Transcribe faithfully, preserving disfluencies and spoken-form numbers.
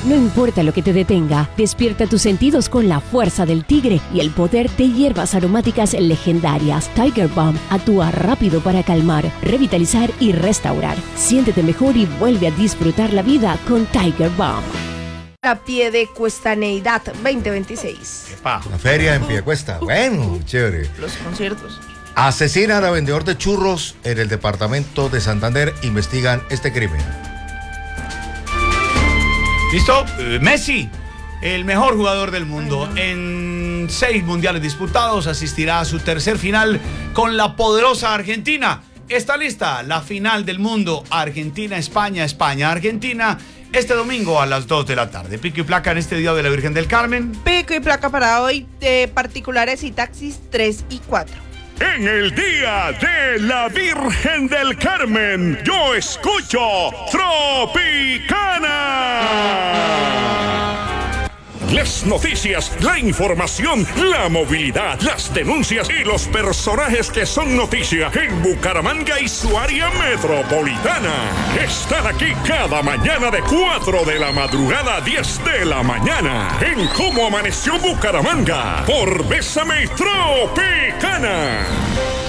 No importa lo que te detenga, despierta tus sentidos con la fuerza del tigre y el poder de hierbas aromáticas legendarias. Tiger Balm actúa rápido para calmar, revitalizar y restaurar. Siéntete mejor y vuelve a disfrutar la vida con Tiger Balm. A pie de Cuestaneidad veinte veintiséis. Epa. La feria en Piedecuesta. Bueno, chévere. Los conciertos. Asesinan a vendedor de churros en el departamento de Santander. Investigan este crimen. ¿Listo? Uh, Messi, el mejor jugador del mundo. En seis mundiales disputados, asistirá a su tercer final con la poderosa Argentina. Está lista la final del mundo. Argentina, España, España, Argentina. Este domingo a las dos de la tarde. Pico y placa en este día de la Virgen del Carmen. Pico y placa para hoy de particulares y taxis tres y cuatro. En el día de la Virgen del Carmen, yo escucho Tropicana. Las noticias, la información, la movilidad, las denuncias y los personajes que son noticia en Bucaramanga y su área metropolitana. Están aquí cada mañana de cuatro de la madrugada a diez de la mañana en Cómo Amaneció Bucaramanga por Bésame Tropicana.